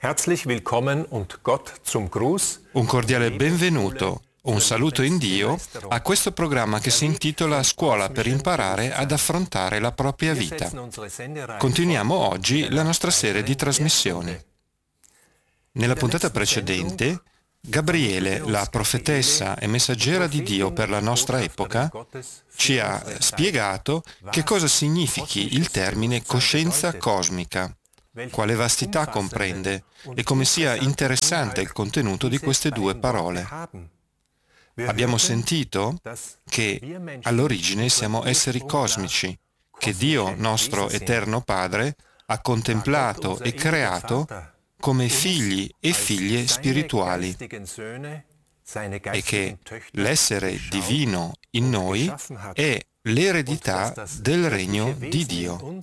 Herzlich willkommen und Gott zum Gruß. Un cordiale benvenuto, un saluto in Dio a questo programma che si intitola Scuola per imparare ad affrontare la propria vita. Continuiamo oggi la nostra serie di trasmissioni. Nella puntata precedente, Gabriele, la profetessa e messaggera di Dio per la nostra epoca, ci ha spiegato che cosa significhi il termine coscienza cosmica, quale vastità comprende e come sia interessante il contenuto di queste due parole. Abbiamo sentito che all'origine siamo esseri cosmici, che Dio, nostro eterno Padre, ha contemplato e creato come figli e figlie spirituali e che l'essere divino in noi è l'eredità del regno di Dio.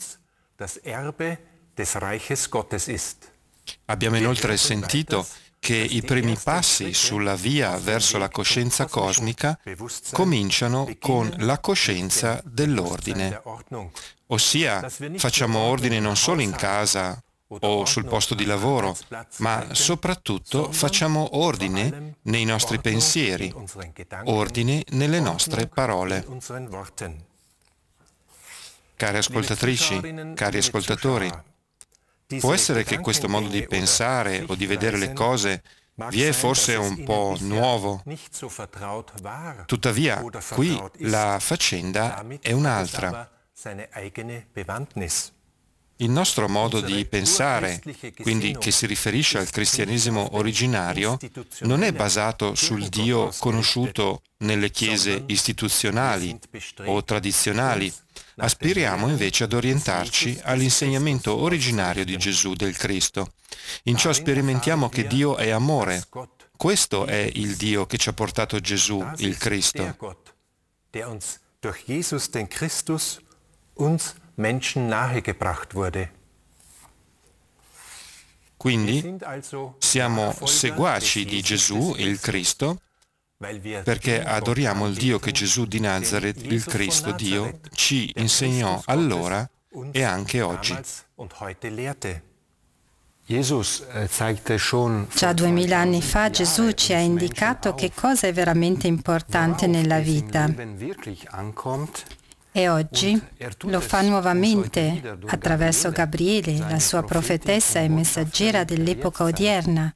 Abbiamo inoltre sentito che i primi passi sulla via verso la coscienza cosmica cominciano con la coscienza dell'ordine, ossia facciamo ordine non solo in casa o sul posto di lavoro, ma soprattutto facciamo ordine nei nostri pensieri, ordine nelle nostre parole. Care ascoltatrici, cari ascoltatori, può essere che questo modo di pensare o di vedere le cose vi è forse un po' nuovo. Tuttavia, qui la faccenda è un'altra. Il nostro modo di pensare, quindi che si riferisce al cristianesimo originario, non è basato sul Dio conosciuto nelle chiese istituzionali o tradizionali. Aspiriamo invece ad orientarci all'insegnamento originario di Gesù, del Cristo. In ciò sperimentiamo che Dio è amore. Questo è il Dio che ci ha portato Gesù, il Cristo. Quindi siamo seguaci di Gesù, il Cristo, perché adoriamo il Dio che Gesù di Nazareth, il Cristo Dio, ci insegnò allora e anche oggi. Già 2000 anni fa Gesù ci ha indicato che cosa è veramente importante nella vita. E oggi lo fa nuovamente attraverso Gabriele, la sua profetessa e messaggera dell'epoca odierna.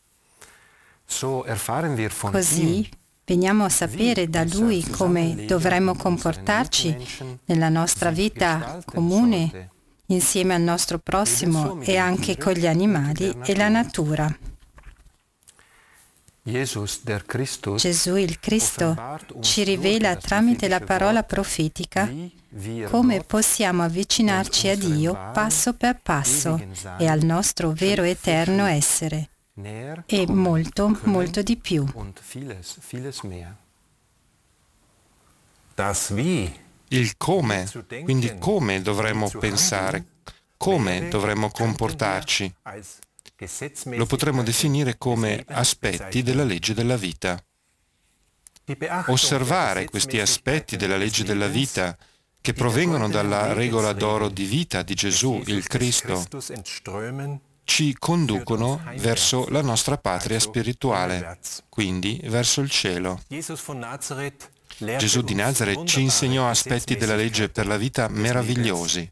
Così veniamo a sapere da lui come dovremmo comportarci nella nostra vita comune, insieme al nostro prossimo e anche con gli animali e la natura. Gesù il Cristo ci rivela tramite la parola profetica come possiamo avvicinarci a Dio passo per passo e al nostro vero eterno essere e molto, molto di più. Il come, quindi come dovremmo pensare, come dovremmo comportarci. Lo potremmo definire come aspetti della legge della vita. Osservare questi aspetti della legge della vita che provengono dalla regola d'oro di vita di Gesù, il Cristo, ci conducono verso la nostra patria spirituale, quindi verso il cielo. Gesù di Nazareth ci insegnò aspetti della legge per la vita meravigliosi.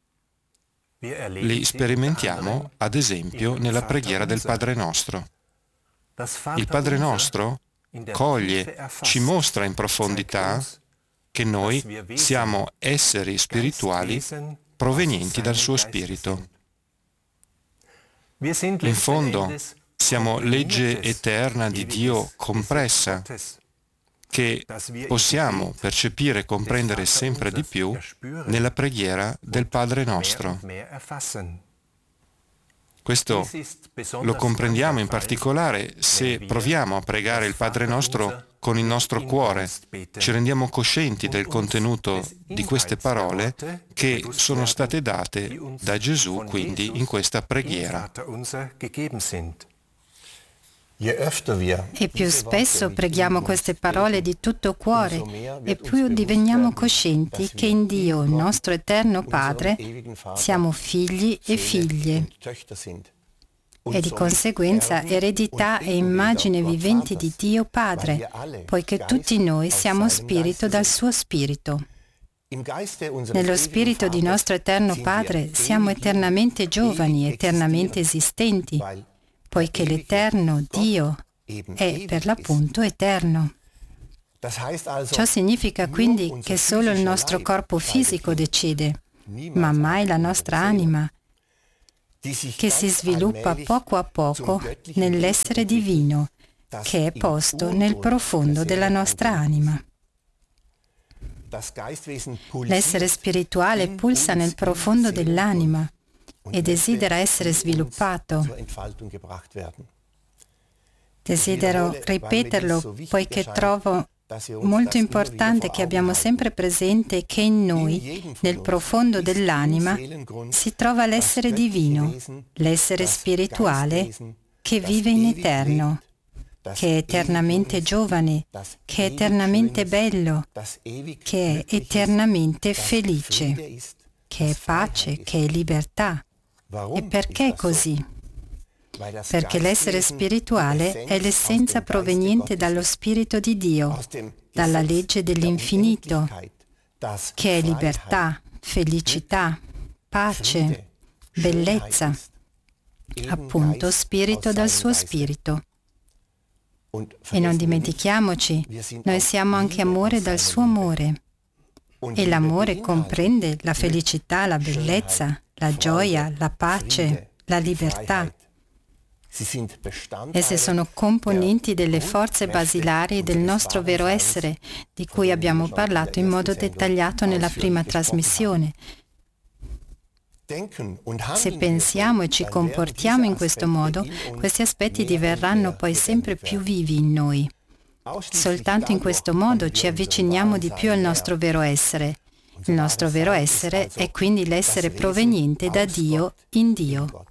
Li sperimentiamo, ad esempio, nella preghiera del Padre Nostro. Il Padre Nostro coglie, ci mostra in profondità che noi siamo esseri spirituali provenienti dal suo Spirito. In fondo, siamo legge eterna di Dio compressa, che possiamo percepire e comprendere sempre di più nella preghiera del Padre Nostro. Questo lo comprendiamo in particolare se proviamo a pregare il Padre Nostro con il nostro cuore. Ci rendiamo coscienti del contenuto di queste parole che sono state date da Gesù, quindi, in questa preghiera. E più spesso preghiamo queste parole di tutto cuore e più diveniamo coscienti che in Dio, il nostro eterno Padre, siamo figli e figlie. e di conseguenza eredità e immagine viventi di Dio Padre, poiché tutti noi siamo spirito dal suo spirito. Nello spirito di nostro eterno Padre siamo eternamente giovani, eternamente esistenti, poiché l'eterno Dio è per l'appunto eterno. Ciò significa quindi che solo il nostro corpo fisico decide, ma mai la nostra anima, che si sviluppa poco a poco nell'essere divino, che è posto nel profondo della nostra anima. L'essere spirituale pulsa nel profondo dell'anima e desidera essere sviluppato. Desidero ripeterlo poiché trovo molto importante che abbiamo sempre presente che in noi, nel profondo dell'anima, si trova l'essere divino, l'essere spirituale che vive in eterno, che è eternamente giovane, che è eternamente bello, che è eternamente felice, che è pace, che è libertà. E perché è così? Perché l'essere spirituale è l'essenza proveniente dallo Spirito di Dio, dalla legge dell'infinito, che è libertà, felicità, pace, bellezza, appunto spirito dal suo spirito. E non dimentichiamoci, noi siamo anche amore dal suo amore. E l'amore comprende la felicità, la bellezza, la gioia, la pace, la libertà. Esse sono componenti delle forze basilari del nostro vero essere, di cui abbiamo parlato in modo dettagliato nella prima trasmissione. Se pensiamo e ci comportiamo in questo modo, questi aspetti diverranno poi sempre più vivi in noi. Soltanto in questo modo ci avviciniamo di più al nostro vero essere. Il nostro vero essere è quindi l'essere proveniente da Dio in Dio.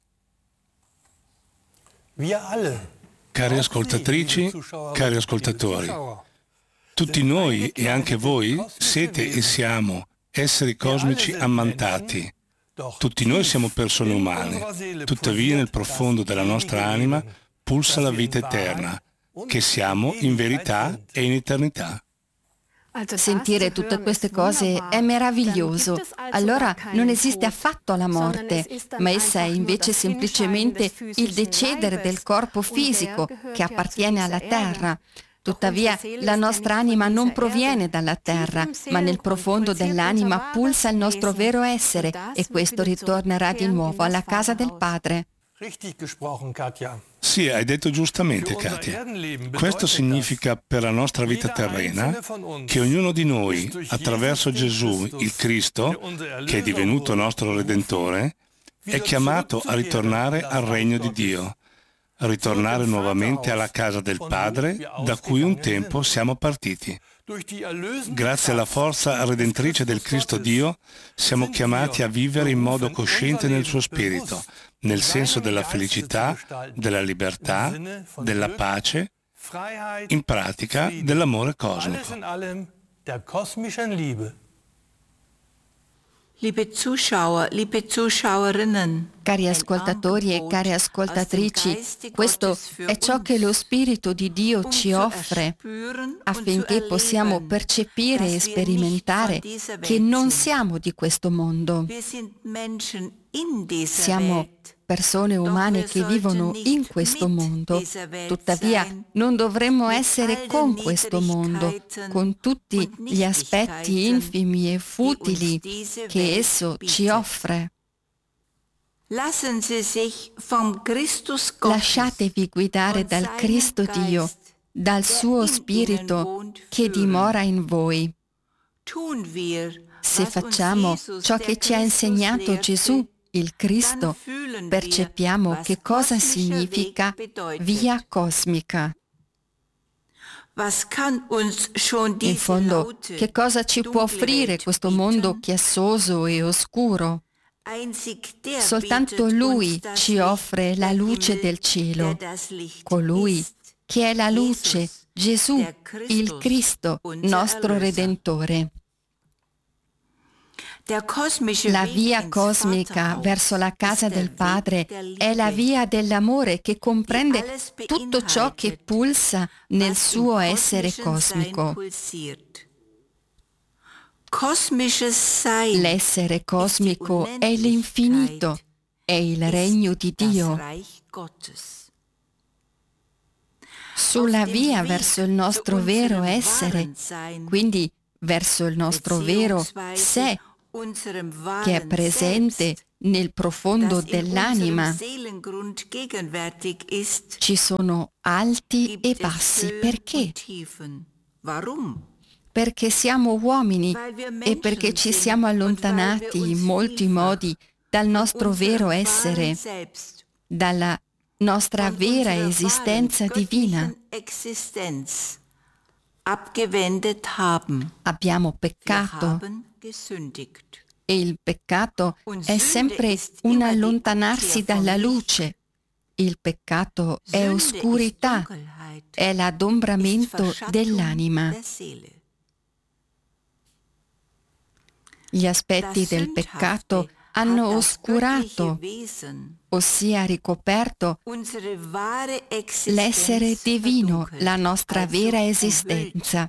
Cari ascoltatrici, cari ascoltatori, tutti noi e anche voi siete e siamo esseri cosmici ammantati. Tutti noi siamo persone umane, tuttavia nel profondo della nostra anima pulsa la vita eterna, che siamo in verità e in eternità. Sentire tutte queste cose è meraviglioso. Allora non esiste affatto la morte, ma essa è invece semplicemente il decedere del corpo fisico che appartiene alla terra. Tuttavia la nostra anima non proviene dalla terra, ma nel profondo dell'anima pulsa il nostro vero essere e questo ritornerà di nuovo alla casa del Padre. Sì, hai detto giustamente, Katia. Questo significa per la nostra vita terrena che ognuno di noi, attraverso Gesù, il Cristo, che è divenuto nostro Redentore, è chiamato a ritornare al regno di Dio, a ritornare nuovamente alla casa del Padre, da cui un tempo siamo partiti. Grazie alla forza redentrice del Cristo Dio, siamo chiamati a vivere in modo cosciente nel suo spirito, nel senso della felicità, della libertà, della pace, in pratica dell'amore cosmico. Liebe Zuschauer, liebe Zuschauerinnen, cari ascoltatori e care ascoltatrici, questo è ciò che lo Spirito di Dio ci offre affinché possiamo percepire e sperimentare che non siamo di questo mondo. Siamo persone umane che vivono in questo mondo, tuttavia non dovremmo essere con questo mondo, con tutti gli aspetti infimi e futili che esso ci offre. Lasciatevi guidare dal Cristo Dio, dal suo Spirito che dimora in voi. Se facciamo ciò che ci ha insegnato Gesù, il Cristo, percepiamo che cosa significa via cosmica. In fondo, che cosa ci può offrire questo mondo chiassoso e oscuro? Soltanto Lui ci offre la luce del cielo, colui che è la luce, Gesù, il Cristo, nostro Redentore. La via cosmica verso la casa del Padre è la via dell'amore che comprende tutto ciò che pulsa nel suo essere cosmico. L'essere cosmico è l'infinito, è il regno di Dio. Sulla via verso il nostro vero essere, quindi verso il nostro vero sé, che è presente nel profondo dell'anima, ci sono alti e bassi. Perché? Perché siamo uomini e perché ci siamo allontanati in molti modi dal nostro vero essere, dalla nostra vera esistenza divina. Abbiamo peccato e il peccato è sempre un allontanarsi dalla luce. Il peccato è oscurità, è l'adombramento dell'anima. Gli aspetti del peccato hanno oscurato, ossia ricoperto, l'essere divino, la nostra vera esistenza.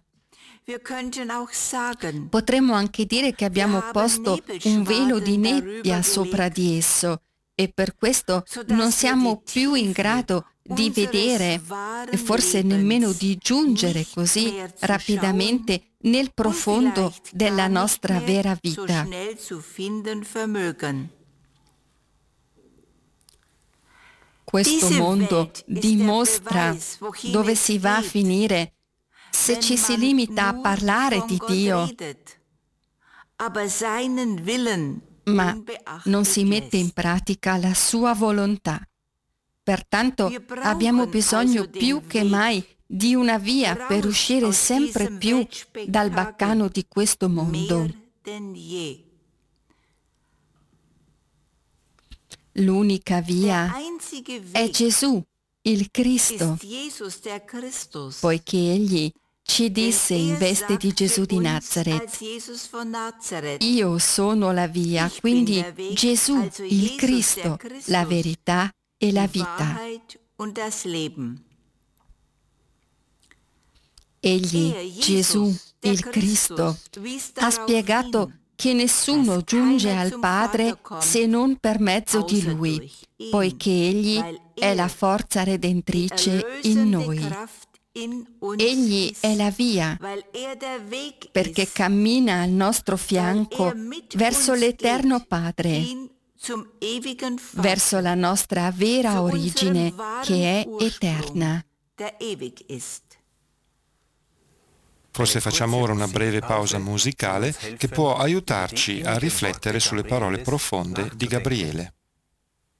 Potremmo anche dire che abbiamo posto un velo di nebbia sopra di esso e per questo non siamo più in grado di vedere e forse nemmeno di giungere così rapidamente nel profondo della nostra vera vita. Questo mondo dimostra dove si va a finire se ci si limita a parlare di Dio, ma non si mette in pratica la sua volontà. Pertanto abbiamo bisogno più che mai di una via per uscire sempre più dal baccano di questo mondo. L'unica via è Gesù, il Cristo, poiché Egli ci disse in veste di Gesù di Nazareth: io sono la via, quindi Gesù, il Cristo, la verità e la vita. Egli, Gesù, il Cristo, ha spiegato che nessuno giunge al Padre se non per mezzo di Lui, poiché Egli è la forza redentrice in noi. Egli è la via, perché cammina al nostro fianco verso l'Eterno Padre, verso la nostra vera origine che è eterna. Forse facciamo ora una breve pausa musicale che può aiutarci a riflettere sulle parole profonde di Gabriele.